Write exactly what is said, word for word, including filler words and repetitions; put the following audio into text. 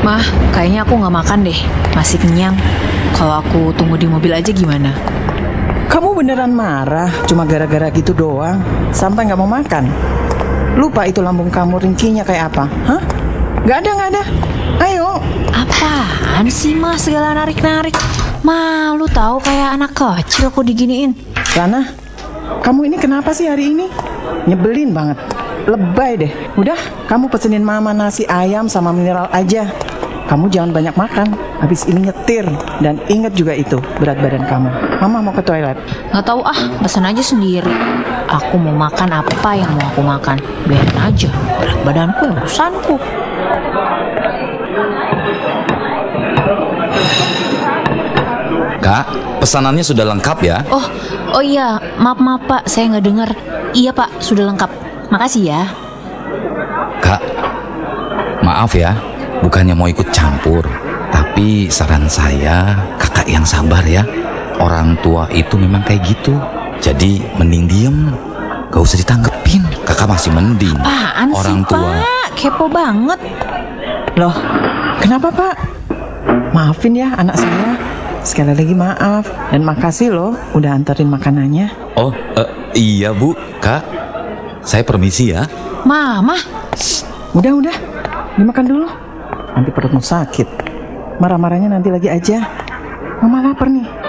Mah, kayaknya aku nggak makan deh. Masih kenyang. Kalau aku tunggu di mobil aja gimana? Kamu beneran marah cuma gara-gara gitu doang sampai nggak mau makan? Lupa itu lambung kamu ringkinya kayak apa? Hah? Nggak ada, nggak ada. Ayo. Apaan sih mah segala narik-narik? Malu tahu kayak anak kecil aku diginiin. Lana, kamu ini kenapa sih hari ini? Nyebelin banget. Lebay deh. Udah, kamu pesenin mama nasi ayam sama mineral aja. Kamu jangan banyak makan. Habis ini nyetir. Dan ingat juga itu, berat badan kamu. Mama mau ke toilet. Nggak tahu ah, pesan aja sendiri. Aku mau makan apa yang mau aku makan. Biarin aja, berat badanku urusanku. Kak, pesanannya sudah lengkap ya? Oh, oh iya, maaf maaf Pak, saya nggak dengar. Iya Pak, sudah lengkap. Makasih ya. Kak, maaf ya, bukannya mau ikut campur, tapi saran saya kakak yang sabar ya. Orang tua itu memang kayak gitu. Jadi mending diem, gak usah ditanggepin. Kakak masih mending. Apaan Orang sih tua. Pak? Kepo banget. Loh, kenapa Pak? Maafin ya anak saya. Sekali lagi maaf. Dan makasih loh udah anterin makanannya. Oh, eh, iya Bu, Kak. Saya permisi ya. Mama. Udah, udah. Dimakan dulu. Nanti perutmu sakit. Marah-marahnya nanti lagi aja. Mama lapar nih.